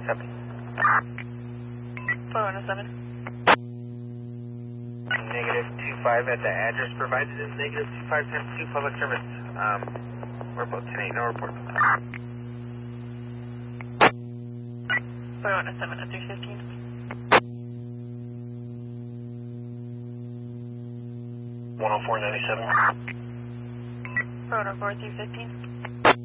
what's happening? 4107. Negative 25 at the address provided is negative 25 times 2 public service. We're both 10-8, no report. 4107 at 315. 104.97. 4104 315.